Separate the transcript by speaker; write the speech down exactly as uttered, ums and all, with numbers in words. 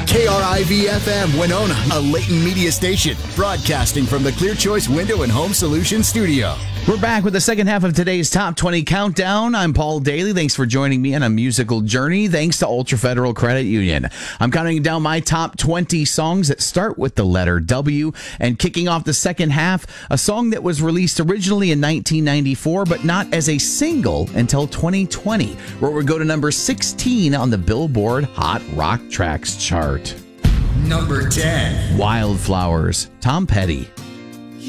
Speaker 1: K R I V F M Winona, a Leighton media station, broadcasting from the Clear Choice Window and Home Solutions studio.
Speaker 2: We're back with the second half of today's Top twenty Countdown. I'm Paul Daly. Thanks for joining me on a musical journey. Thanks to Ultra Federal Credit Union. I'm counting down my top twenty songs that start with the letter W. And kicking off the second half, a song that was released originally in nineteen ninety-four, but not as a single until twenty twenty, where we go to number sixteen on the Billboard Hot Rock Tracks chart.
Speaker 3: Number ten.
Speaker 2: Wildflowers, Tom Petty.